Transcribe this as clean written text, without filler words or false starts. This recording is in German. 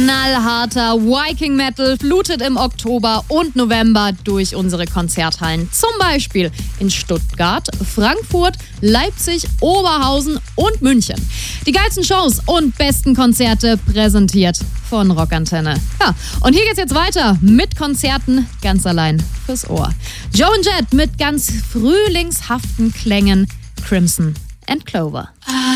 Knallharter Viking Metal flutet im Oktober und November durch unsere Konzerthallen. Zum Beispiel in Stuttgart, Frankfurt, Leipzig, Oberhausen und München. Die geilsten Shows und besten Konzerte präsentiert von Rockantenne. Ja, und hier geht's jetzt weiter mit Konzerten ganz allein fürs Ohr. Joan Jett mit ganz frühlingshaften Klängen, Crimson and Clover.